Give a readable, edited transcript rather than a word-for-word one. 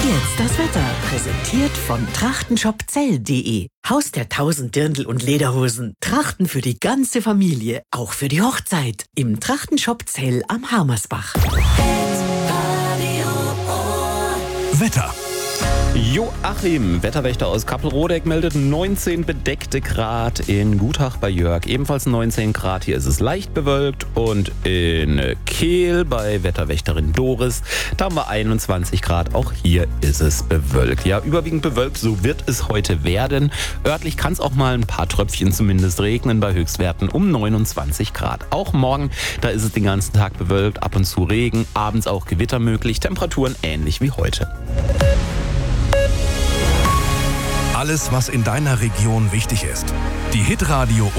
Jetzt das Wetter, präsentiert von trachtenshopzell.de. Haus der 1000 Dirndl und Lederhosen. Trachten für die ganze Familie, auch für die Hochzeit. Im Trachtenshop Zell am Harmersbach. Wetter. Joachim, Wetterwächter aus Kappelrodeck, meldet 19 bedeckte Grad in Gutach bei Jörg. Ebenfalls 19 Grad. Hier ist es leicht bewölkt. Und in Kehl bei Wetterwächterin Doris, da haben wir 21 Grad. Auch hier ist es bewölkt. Ja, überwiegend bewölkt, so wird es heute werden. Örtlich kann es auch mal ein paar Tröpfchen zumindest regnen bei Höchstwerten um 29 Grad. Auch morgen, da ist es den ganzen Tag bewölkt, ab und zu Regen, abends auch Gewitter möglich. Temperaturen ähnlich wie heute. Alles, was in deiner Region wichtig ist. Die Hitradio